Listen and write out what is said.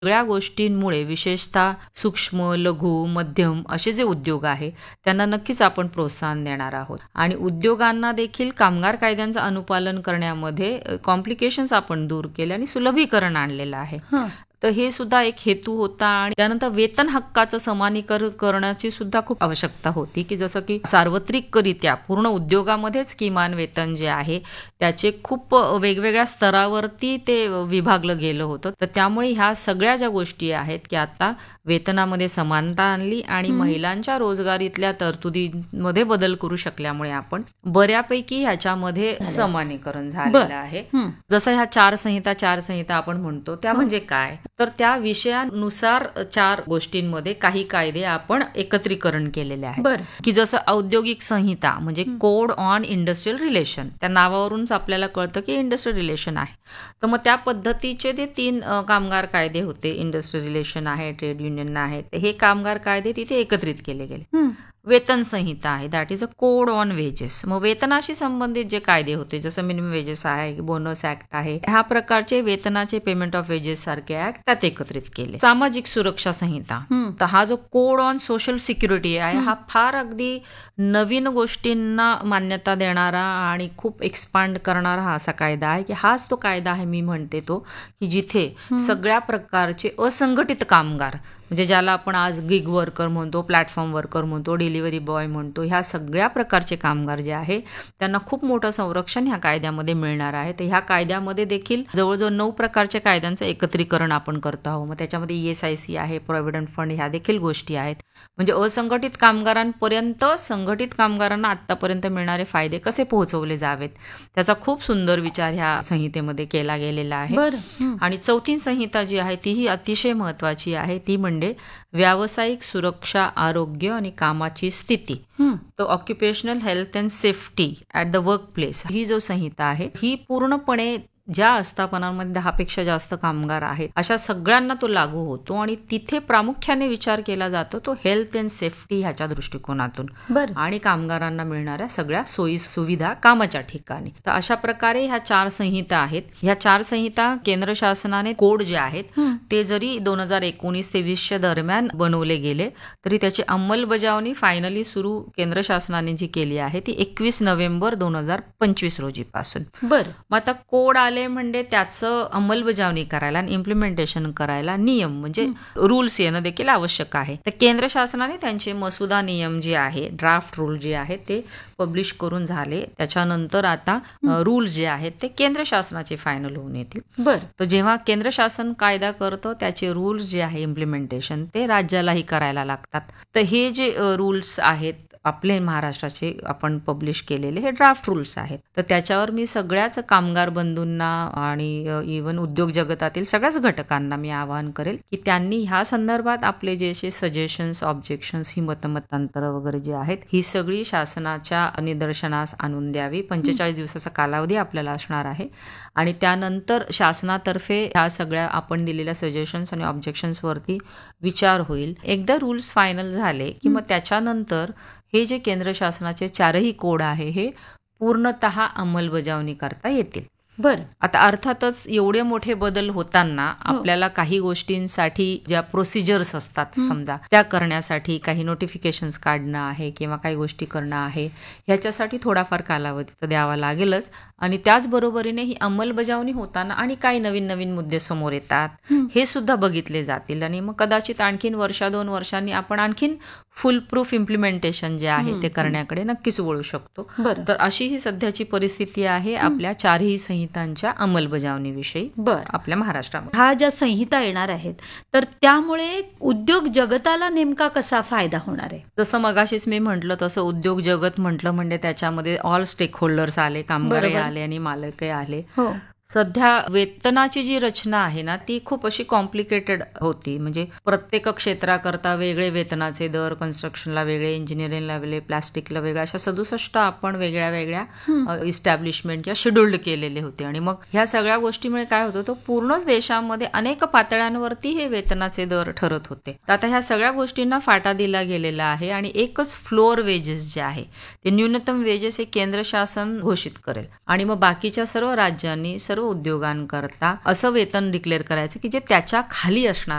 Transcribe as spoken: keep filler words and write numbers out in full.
सगळ्या गोष्टींमुळे विशेषतः सूक्ष्म, लघु, मध्यम असे जे उद्योग आहे त्यांना नक्कीच आपण प्रोत्साहन देणार आहोत. आणि उद्योगांना देखील कामगार कायद्यांचं अनुपालन करण्यामध्ये कॉम्प्लिकेशन्स आपण दूर केले आणि सुलभीकरण आणलेलं आहे. हां. तर हे सुद्धा एक हेतू होता. आणि त्यानंतर वेतन हक्काचं समानीकरण करण्याची सुद्धा खूप आवश्यकता होती, की जसं की सार्वत्रिकरित्या पूर्ण उद्योगामध्येच किमान वेतन जे आहे त्याचे खूप वेगवेगळ्या स्तरावरती ते विभागलं गेलं होतं. तर त्यामुळे ह्या सगळ्या ज्या गोष्टी आहेत की आता वेतनामध्ये समानता आणली आणि हं. महिलांच्या रोजगारीतल्या तरतुदींमध्ये बदल करू शकल्यामुळे आपण बऱ्यापैकी ह्याच्यामध्ये झालं. समानीकरण बरं. झालेलं आहे. हं. जसं ह्या चार संहिता चार संहिता आपण म्हणतो त्या हो. म्हणजे काय, तर त्या विषयानुसार चार गोष्टींमध्ये काही कायदे आपण एकत्रीकरण केलेले आहेत. बरं. की जसं औद्योगिक संहिता म्हणजे कोड ऑन इंडस्ट्रियल रिलेशन, त्या नावावरूनच आपल्याला कळतं की इंडस्ट्रियल रिलेशन आहे. तर मग त्या पद्धतीचे ते तीन अ, कामगार कायदे होते. इंडस्ट्रियल रिलेशन आहे, ट्रेड युनियन आहे. तर हे कामगार कायदे तिथे एकत्रित केले गेले. हं. वेतन संहिता आहे, that is a code on wedges. मग वेतनाशी संबंधित जे कायदे होते जसं मिनिमम वेजेस आहे, बोनस ऍक्ट आहे, ह्या प्रकारचे वेतनाचे पेमेंट ऑफ वेजेस सारखे ऍक्ट त्यात एकत्रित केले. सामाजिक सुरक्षा संहिता, हं. तर हा जो कोड ऑन सोशल सिक्युरिटी आहे हा फार अगदी नवीन गोष्टींना मान्यता देणारा आणि खूप एक्सपांड करणारा हा असा कायदा आहे की हाच तो कायदा आहे मी म्हणते तो, की जिथे सगळ्या प्रकारचे असंघटित कामगार म्हणजे ज्याला आपण आज गिग वर्कर म्हणतो, प्लॅटफॉर्म वर्कर म्हणतो, डिलिव्हरी बॉय म्हणतो, ह्या सगळ्या प्रकारचे कामगार जे आहे त्यांना खूप मोठं संरक्षण ह्या कायद्यामध्ये मिळणार आहे. तर ह्या कायद्यामध्ये देखील जवळजवळ नऊ प्रकारच्या कायद्यांचं एकत्रीकरण आपण करतो आहोत. मग त्याच्यामध्ये ई एस आय सी आहे, प्रॉव्हिडंट फंड, ह्या देखील गोष्टी आहेत. म्हणजे असंघटित कामगारांपर्यंत संघटित कामगारांना आतापर्यंत मिळणारे फायदे कसे पोहोचवले जावेत त्याचा खूप सुंदर विचार ह्या संहितेमध्ये केला गेलेला आहे. बरं. हं. आणि चौथी संहिता जी आहे तीही अतिशय महत्वाची आहे. ती म्हणजे व्यावसायिक सुरक्षा, आरोग्य आणि कामाची स्थिती. हं. तो occupational health and safety at the work place, ही जो संहिता आहे ही पूर्णपणे ज्या आस्थापनांमध्ये दहापेक्षा जास्त कामगार आहेत अशा सगळ्यांना तो लागू होतो. आणि तिथे प्रामुख्याने विचार केला जातो तो हेल्थ अँड सेफ्टी ह्याच्या दृष्टिकोनातून बरं. आणि कामगारांना मिळणाऱ्या सगळ्या सोयी सुविधा कामाच्या ठिकाणी. तर अशा प्रकारे ह्या चार संहिता आहेत. ह्या चार संहिता केंद्र शासनाने कोड जे आहेत हं. ते जरी दोन हजार एकोणीस ते वीसच्या दरम्यान बनवले गेले तरी त्याची अंमलबजावणी फायनली सुरू केंद्र शासनाने जी केली आहे ती एकवीस नोव्हेंबर दोन हजार पंचवीस रोजी पासून. बरं. मग आता कोड आले म्हणजे त्याचं अंमलबजावणी करायला आणि इम्प्लिमेंटेशन करायला नियम म्हणजे रूल्स येणं देखील आवश्यक आहे. तर केंद्र शासनाने त्यांचे मसुदा नियम जे आहे, ड्राफ्ट रूल जे आहे ते पब्लिश करून झाले. त्याच्यानंतर आता रूल जे आहेत ते केंद्र शासनाचे फायनल होऊन येतील. बरं. तर जेव्हा केंद्र शासन कायदा करतं त्याचे रूल्स जे आहे इम्प्लिमेंटेशन ते राज्यालाही करायला लागतात. तर हे जे रूल्स आहेत आपले महाराष्ट्राचे आपण पब्लिश केलेले हे ड्राफ्ट रूल्स आहेत. तर त्याच्यावर मी सगळ्याच कामगार बंधूंना आणि इव्हन उद्योग जगतातील सगळ्याच घटकांना मी आवाहन करेल की त्यांनी ह्या संदर्भात आपले जे सजेशन्स, ऑब्जेक्शन्स, ही मतमतांतर वगैरे जे आहेत ही सगळी शासनाच्या निदर्शनास आणून द्यावी. पंचेचाळीस दिवसाचा कालावधी आपल्याला असणार आहे आणि त्यानंतर शासनातर्फे ह्या सगळ्या आपण दिलेल्या सजेशन्स आणि ऑब्जेक्शन्स वरती विचार होईल. एकदा रूल्स फायनल झाले की मग त्याच्यानंतर हे जे केंद्र शासनाचे चारही कोड आहे हे पूर्णतः अंमलबजावणी करता येतील. बरं. आता अर्थातच एवढे मोठे बदल होताना आपल्याला काही गोष्टींसाठी ज्या प्रोसिजर्स असतात समजा त्या करण्यासाठी काही नोटिफिकेशन्स काढणं आहे किंवा काही गोष्टी करणं आहे ह्याच्यासाठी थोडाफार कालावधी तर द्यावा लागेलच. आणि त्याचबरोबरीने ही अंमलबजावणी होताना आणि काही नवीन नवीन मुद्दे समोर येतात हे सुद्धा बघितले जातील. आणि मग कदाचित आणखीन वर्षा दोन वर्षांनी आपण आणखीन फुल प्रूफ इम्प्लिमेंटेशन जे आहे ते करण्याकडे नक्कीच वळू शकतो. बरं. तर अशी ही सध्याची परिस्थिती आहे आपल्या चारही संहितांच्या अंमलबजावणीविषयी बरं. आपल्या महाराष्ट्रामध्ये. ह्या ज्या संहिता येणार आहेत तर त्यामुळे उद्योग जगताला नेमका कसा फायदा होणार आहे? जसं मगाशीच मी म्हटलं तसं उद्योग जगत म्हटलं म्हणजे त्याच्यामध्ये ऑल स्टेक होल्डर्स आले, कामगारही बरोबर. आले आणि मालकही आले. हो. सध्या वेतनाची जी रचना आहे ना ती खूप अशी कॉम्प्लिकेटेड होती. म्हणजे प्रत्येक क्षेत्राकरता वेगळे वेतनाचे दर, कन्स्ट्रक्शनला वेगळे, इंजिनिअरिंगला वेगळे, प्लास्टिकला वेगळे, अशा सदुसष्ट आपण वेगळ्या वेगळ्या इस्टॅब्लिशमेंट या शेड्यूल्ड केलेले होते. आणि मग ह्या सगळ्या गोष्टीमुळे काय होतं तो पूर्णच देशामध्ये अनेक पातळ्यांवरती हे वेतनाचे दर ठरत होते. तर आता ह्या सगळ्या गोष्टींना फाटा दिला गेलेला आहे आणि एकच फ्लोअर वेजेस जे आहे ते न्यूनतम वेजेस हे केंद्र शासन घोषित करेल आणि मग बाकीच्या सर्व राज्यांनी सर्व सर्व उद्योगांकरता असं वेतन डिक्लेअर करायचं की जे त्याच्या खाली असणार